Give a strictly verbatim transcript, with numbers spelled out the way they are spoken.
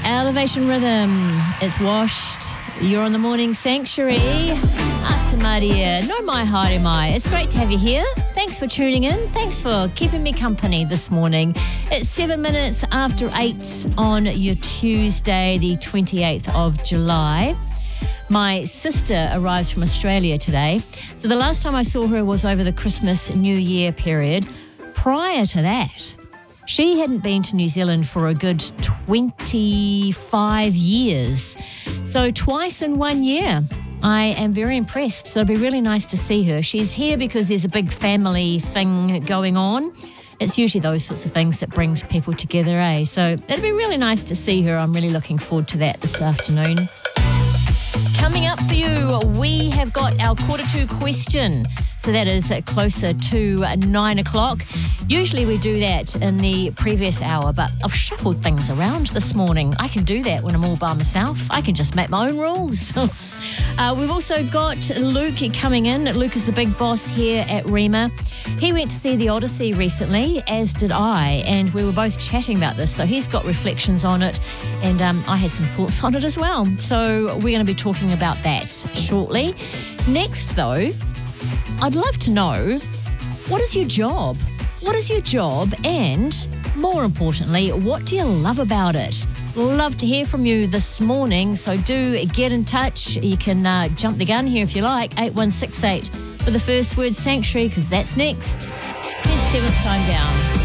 Elevation Rhythm. It's washed. You're on the Morning Sanctuary. Ata Maria, no mai haere mai. It's great to have you here. Thanks for tuning in. Thanks for keeping me company this morning. It's seven minutes after eight on your Tuesday, the twenty-eighth of July. My sister arrives from Australia today. So the last time I saw her was over the Christmas New Year period. Prior to that, she hadn't been to New Zealand for a good twenty-five years. So twice in one year. I am very impressed. So it'll be really nice to see her. She's here because there's a big family thing going on. It's usually those sorts of things that brings people together, eh? So it'll be really nice to see her. I'm really looking forward to that this afternoon. Coming up for you, we have got our quarter two question. So that is closer to nine o'clock. Usually we do that in the previous hour, but I've shuffled things around this morning. I can do that when I'm all by myself. I can just make my own rules. uh, we've also got Luke coming in. Luke is the big boss here at Rema. He went to see the Odyssey recently, as did I, and we were both chatting about this. So he's got reflections on it, and um, I had some thoughts on it as well. So we're going to be talking about that shortly. Next, though, I'd love to know, what is your job? What is your job? And more importantly, what do you love about it? Love to hear from you this morning, so do get in touch. You can uh, jump the gun here if you like, eight one six eight for the first word Sanctuary, because that's next. Here's Seventh Time Down.